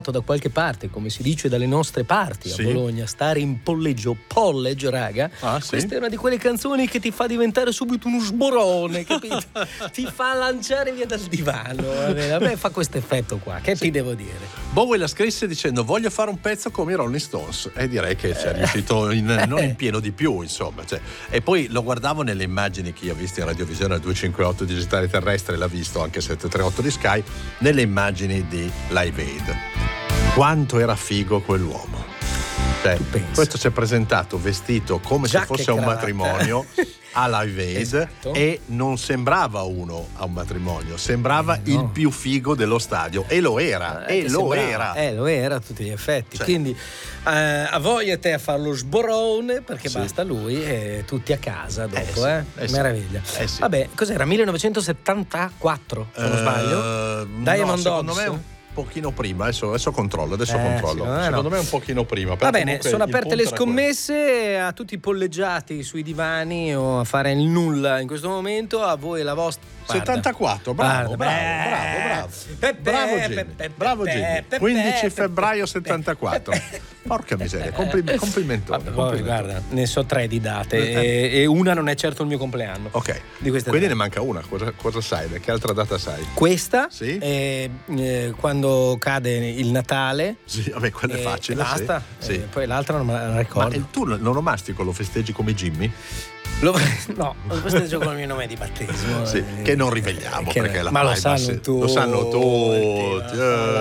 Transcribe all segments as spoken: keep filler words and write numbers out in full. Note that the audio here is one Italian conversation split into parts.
da qualche parte, come si dice dalle nostre parti a sì. Bologna, stare in polleggio, pollege, raga. Ah, sì? Questa è una di quelle canzoni che ti fa diventare subito uno sborone, capito? Ti fa lanciare via dal divano. A me fa questo effetto qua, che sì. ti devo dire? Bowie la scrisse dicendo: voglio fare un pezzo come i Rolling Stones, e direi che ci è riuscito in, non in pieno di più, insomma, cioè. E poi lo guardavo nelle immagini, chi ha visto in radiovisione al duecentocinquantotto digitale terrestre l'ha visto anche settecentotrentotto di Sky, nelle immagini di Live Aid. Quanto era figo quell'uomo, cioè, questo si è presentato vestito come Giacca se fosse un cravatta. matrimonio a Live Aid, esatto. E non sembrava uno a un matrimonio, sembrava eh, no. il più figo dello stadio, e lo era, eh, e lo sembrava, era eh lo era a tutti gli effetti, cioè. Quindi eh, a voi e te a fare lo sborone, perché sì. basta lui e tutti a casa dopo, eh, sì. eh? eh sì. meraviglia eh sì. Vabbè, cos'era? millenovecentosettantaquattro, se non uh, sbaglio Diamond no, secondo Dogs? me un pochino prima, adesso, adesso controllo, adesso eh, controllo. Secondo, secondo no. me un pochino prima. Va bene, sono aperte le scommesse a tutti i polleggiati sui divani o a fare il nulla in questo momento, a voi la vostra. Guarda. settantaquattro, bravo, Guarda, bravo, bravo, bravo. Pepe, bravo Jenny, Pepe, bravo Jenny. quindici febbraio settantaquattro. Porca miseria, complim- complimentone. Vabbè, poi, guarda, ne so tre di date e, e una non è certo il mio compleanno. Ok, di queste quindi tre. Ne manca una. Cosa, cosa sai? Che altra data sai? Questa, sì? eh, eh, quando cade il Natale. Sì, vabbè, quella è eh, facile. Basta, sì. eh, sì. Poi l'altra non me la ricordo. Ma tu l'onomastico lo festeggi come Jimmy? Lo, no, questo con il mio nome di battesimo, sì, eh, che non riveliamo, che perché la ma lo sanno tutti, lo sanno tutti.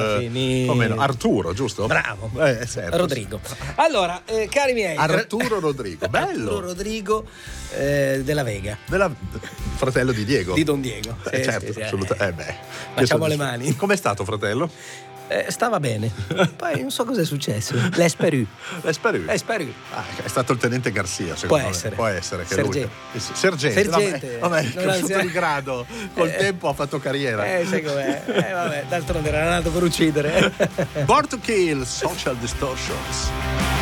Eh, come no? Arturo, giusto? Bravo, eh, certo. Rodrigo. Allora, eh, cari miei, Arturo Rodrigo, bello. Arturo Rodrigo eh, della Vega, della, fratello di Diego, di Don Diego. Eh, sì, certo, sì, sì, assolutamente. Eh, beh, facciamo le mani. Com'è stato, fratello? Eh, stava bene, poi non so cosa è successo. L'Esperù. L'Esperù. L'Esperù. Ah, è stato il tenente Garzia, secondo Può essere. me. Può essere che Sergente. lui. Sergente. Sergente. Vabbè, vabbè, è cresciuto di grado. Col eh, tempo ha fatto carriera. Eh, sai com'è. Eh, vabbè, d'altronde era nato per uccidere. Born to Kill, Social Distortions.